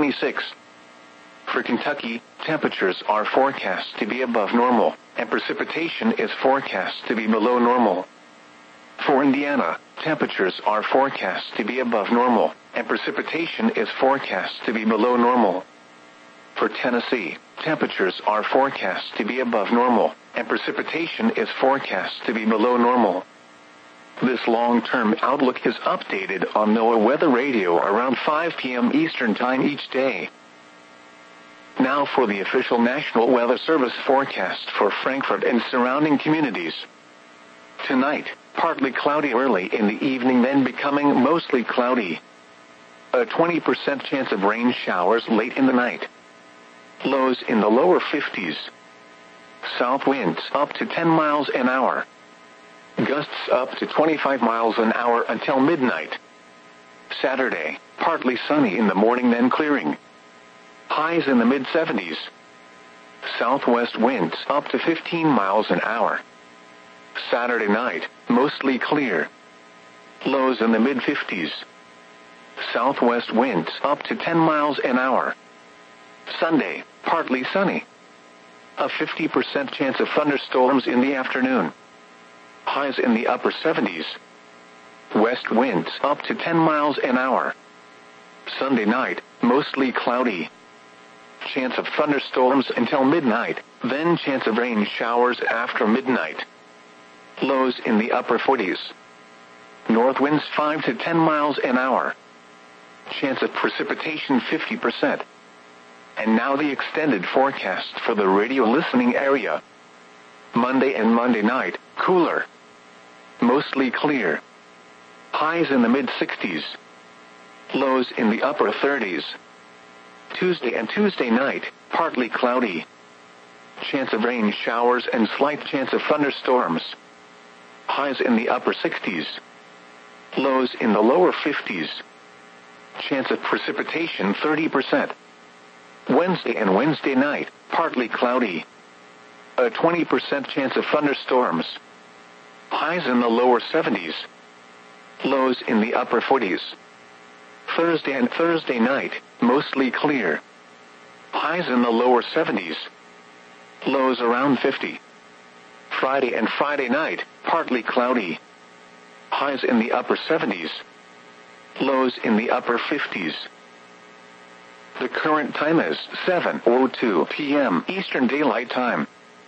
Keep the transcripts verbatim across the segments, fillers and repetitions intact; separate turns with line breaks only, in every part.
twenty-six. For Kentucky, temperatures are forecast to be above normal, and precipitation is forecast to be below normal. For Indiana, temperatures are forecast to be above normal, and precipitation is forecast to be below normal. For Tennessee, temperatures are forecast to be above normal, and precipitation is forecast to be below normal. This long-term outlook is updated on NOAA Weather Radio around five p.m. Eastern Time each day. Now for the official National Weather Service forecast for Frankfort and surrounding communities. Tonight, partly cloudy early in the evening, then becoming mostly cloudy. A twenty percent chance of rain showers late in the night. Lows in the lower fifties. South winds up to ten miles an hour. Gusts up to twenty-five miles an hour until midnight. Saturday, partly sunny in the morning, then clearing. Highs in the mid seventies. Southwest winds up to fifteen miles an hour. Saturday night, mostly clear. Lows in the mid fifties. Southwest winds up to ten miles an hour. Sunday, partly sunny. A fifty percent chance of thunderstorms in the afternoon. Highs in the upper seventies. West winds up to ten miles an hour. Sunday night, mostly cloudy. Chance of thunderstorms until midnight, then chance of rain showers after midnight. Lows in the upper forties. North winds five to ten miles an hour. Chance of precipitation fifty percent. And now the extended forecast for the radio listening area. Monday and Monday night, cooler. Mostly clear. Highs in the mid sixties. Lows in the upper thirties. Tuesday and Tuesday night, partly cloudy. Chance of rain showers and slight chance of thunderstorms. Highs in the upper sixties. Lows in the lower fifties. Chance of precipitation thirty percent. Wednesday and Wednesday night, partly cloudy. A twenty percent chance of thunderstorms. Highs in the lower seventies. Lows in the upper forties. Thursday and Thursday night, mostly clear. Highs in the lower seventies. Lows around fifty. Friday and Friday night, partly cloudy. Highs in the upper seventies. Lows in the upper fifties. The current time is seven oh two p.m. Eastern Daylight Time.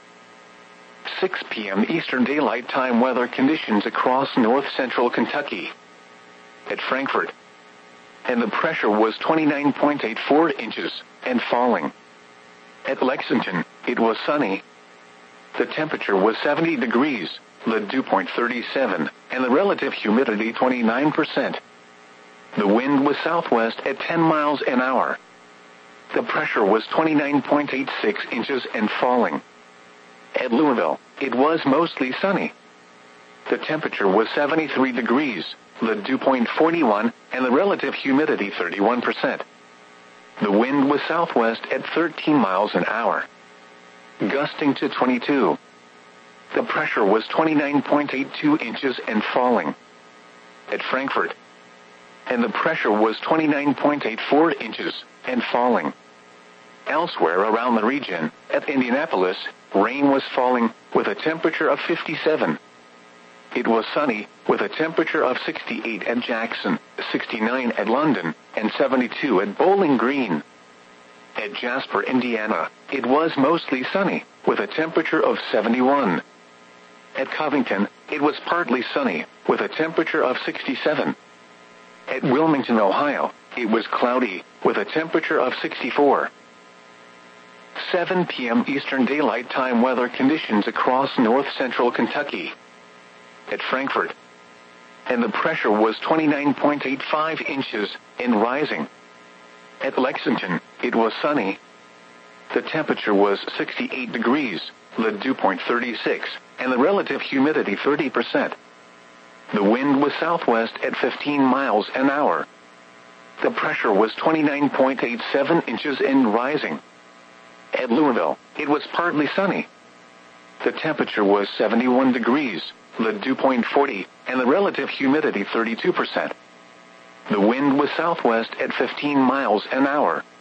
six p.m. Eastern Daylight Time weather conditions across north-central Kentucky. At Frankfort. And the pressure was twenty-nine point eight four inches, and falling. At Lexington, it was sunny. The temperature was seventy degrees, the dew point thirty-seven, and the relative humidity twenty-nine percent. The wind was southwest at ten miles an hour. The pressure was twenty-nine point eight six inches and falling. At Louisville, it was mostly sunny. The temperature was seventy-three degrees, the dew point forty-one, and the relative humidity thirty-one percent. The wind was southwest at thirteen miles an hour. Gusting to twenty-two. The pressure was twenty-nine point eight two inches and falling. At Frankfort. And the pressure was twenty-nine point eight four inches, and falling. Elsewhere around the region, at Indianapolis, rain was falling, with a temperature of fifty-seven. It was sunny, with a temperature of sixty-eight at Jackson, sixty-nine at London, and seventy-two at Bowling Green. At Jasper, Indiana, it was mostly sunny, with a temperature of seventy-one. At Covington, it was partly sunny, with a temperature of sixty-seven. At Wilmington, Ohio, it was cloudy, with a temperature of sixty-four. seven p.m. Eastern Daylight Time weather conditions across north-central Kentucky. At Frankfort. And the pressure was twenty-nine point eight five inches, and rising. At Lexington, it was sunny. The temperature was sixty-eight degrees, the dew point thirty-six, and the relative humidity thirty percent. The wind was southwest at fifteen miles an hour. The pressure was twenty-nine point eight seven inches and rising. At Louisville, it was partly sunny. The temperature was seventy-one degrees, the dew point forty, and the relative humidity thirty-two percent. The wind was southwest at fifteen miles an hour.